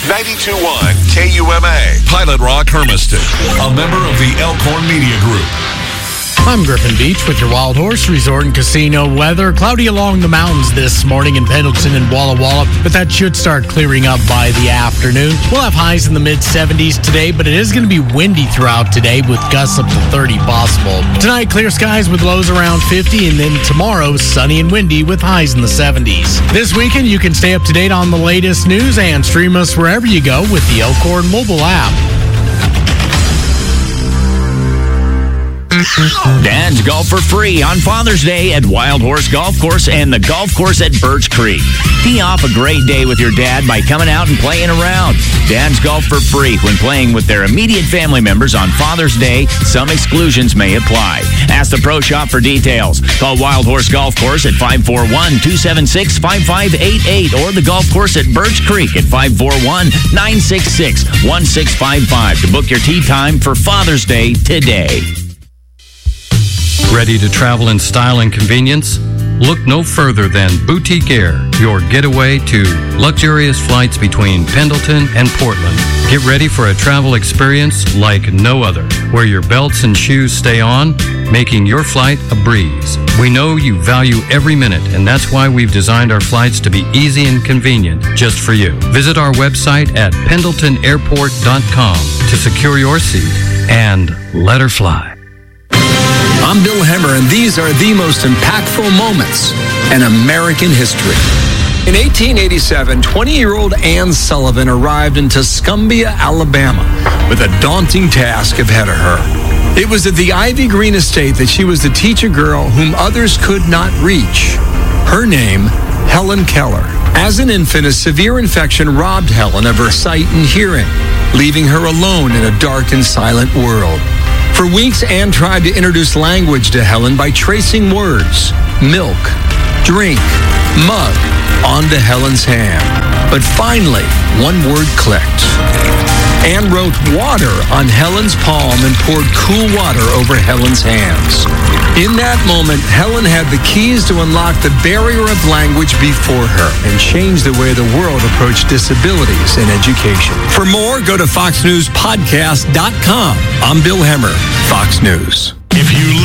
92.1 KUMA, Pilot Rock, Hermiston, a member of the Elkhorn Media Group. I'm Griffin Beach with your Wild Horse Resort and Casino weather. Cloudy along the mountains this morning in Pendleton and Walla Walla, but that should start clearing up by the afternoon. We'll have highs in the mid-70s today, but it is going to be windy throughout today with gusts up to 30 possible. Tonight, clear skies with lows around 50, and then tomorrow, sunny and windy with highs in the 70s. This weekend, you can stay up to date on the latest news and stream us wherever you go with the Elkhorn mobile app. Dads golf for free on Father's Day at Wild Horse Golf Course and the golf course at Birch Creek. Tee off a great day with your dad by coming out and playing around. Dads golf for free when playing with their immediate family members on Father's Day. Some exclusions may apply. Ask the Pro Shop for details. Call Wild Horse Golf Course at 541-276-5588 or the golf course at Birch Creek at 541-966-1655 to book your tee time for Father's Day today. Ready to travel in style and convenience? Look no further than Boutique Air, your getaway to luxurious flights between Pendleton and Portland. Get ready for a travel experience like no other, where your belts and shoes stay on, making your flight a breeze. We know you value every minute, and that's why we've designed our flights to be easy and convenient just for you. Visit our website at pendletonairport.com to secure your seat and let her fly. I'm Bill Hemmer, and these are the most impactful moments in American history. In 1887, 20-year-old Anne Sullivan arrived in Tuscumbia, Alabama, with a daunting task ahead of her. It was at the Ivy Green estate that she was to teach a girl whom others could not reach. Her name, Helen Keller. As an infant, a severe infection robbed Helen of her sight and hearing, leaving her alone in a dark and silent world. For weeks, Anne tried to introduce language to Helen by tracing words, milk, drink, mug, onto Helen's hand. But finally, one word clicked. Anne wrote water on Helen's palm and poured cool water over Helen's hands. In that moment, Helen had the keys to unlock the barrier of language before her and change the way the world approached disabilities in education. For more, go to foxnewspodcast.com. I'm Bill Hemmer, Fox News. If you